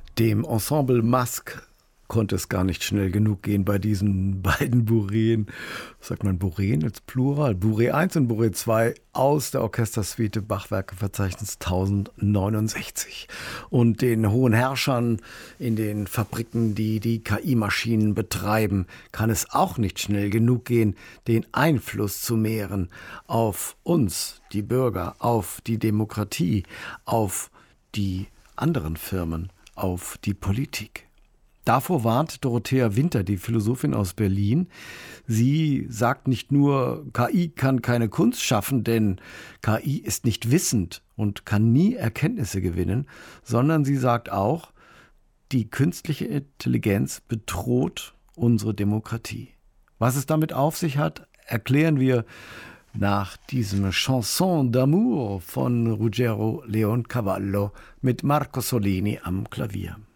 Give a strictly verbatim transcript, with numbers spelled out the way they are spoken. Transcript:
Dem Ensemble Masque konnte es gar nicht schnell genug gehen bei diesen beiden Bourreen. Sagt man Bourreen als Plural? Bourrée eins und Bourrée zwei aus der Orchestersuite Bachwerkeverzeichnis tausendneunundsechzig. Und den hohen Herrschern in den Fabriken, die die K I-Maschinen betreiben, kann es auch nicht schnell genug gehen, den Einfluss zu mehren auf uns, die Bürger, auf die Demokratie, auf die anderen Firmen, auf die Politik. Davor warnt Dorothea Winter, die Philosophin aus Berlin. Sie sagt nicht nur, K I kann keine Kunst schaffen, denn K I ist nicht wissend und kann nie Erkenntnisse gewinnen, sondern sie sagt auch, die künstliche Intelligenz bedroht unsere Demokratie. Was es damit auf sich hat, erklären wir nach diesem Chanson d'amour von Ruggero Leoncavallo mit Marco Solini am Klavier.